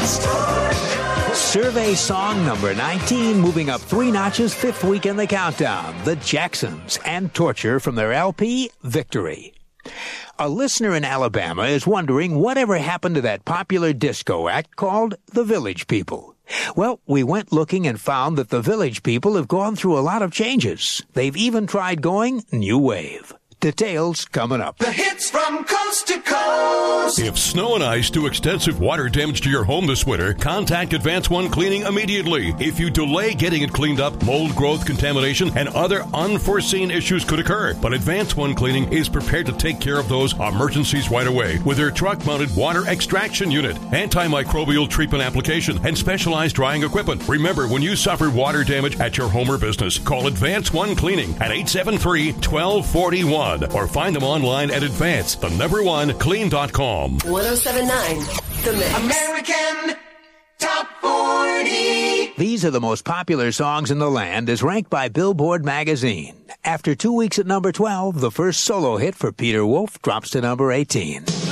Survey song number 19, moving up 3 notches, 5th week in the countdown. The Jacksons and Torture from their LP, Victory. A listener in Alabama is wondering whatever happened to that popular disco act called the Village People. Well, we went looking and found that the Village People have gone through a lot of changes. They've even tried going new wave. Details coming up. The hits from coast to coast. If snow and ice do extensive water damage to your home this winter, contact Advance One Cleaning immediately. If you delay getting it cleaned up, mold growth, contamination, and other unforeseen issues could occur. But Advance One Cleaning is prepared to take care of those emergencies right away with their truck-mounted water extraction unit, antimicrobial treatment application, and specialized drying equipment. Remember, when you suffer water damage at your home or business, call Advance One Cleaning at 873-1241. Or find them online at advance1clean.com. 107.9 The Mix. American Top 40. These are the most popular songs in the land as ranked by Billboard magazine. After 2 weeks at number 12, the first solo hit for Peter Wolf drops to number 18.